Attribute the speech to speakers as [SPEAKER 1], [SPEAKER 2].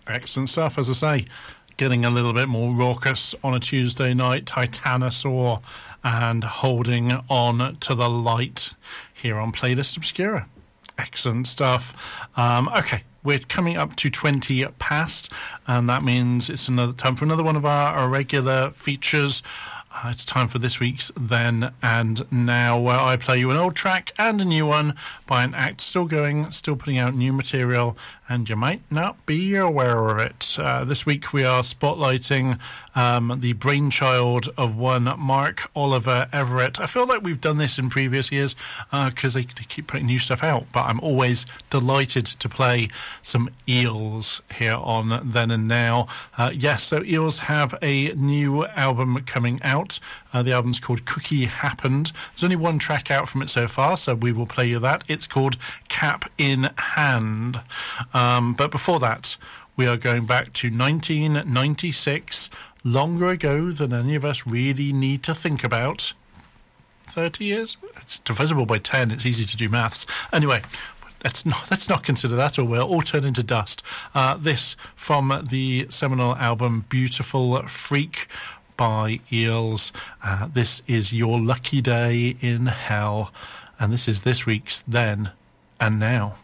[SPEAKER 1] Excellent stuff, as I say. Getting a little bit more raucous on a Tuesday night. Titanosaur and Holding On to the Light here on Playlist Obscura. Excellent stuff. Okay, we're coming up to 20 past, and that means it's another time for another one of our regular features. It's time for this week's Then and Now, where I play you an old track and a new one by an act still going, still putting out new material, and you might not be aware of it. This week we are spotlighting the brainchild of one Mark Oliver Everett. I feel like we've done this in previous years because they keep putting new stuff out, but I'm always delighted to play some Eels here on Then and Now. Yes, so Eels have a new album coming out. The album's called Cookie Happened. There's only one track out from it so far, so we will play you that. It's called Cap in Hand. But before that, we are going back to 1996, longer ago than any of us really need to think about. 30 years? It's divisible by 10. It's easy to do maths. Anyway, let's not consider that, or we'll all turn into dust. This from the seminal album Beautiful Freak by Eels. This is Your Lucky Day in Hell, and this is this week's Then and Now.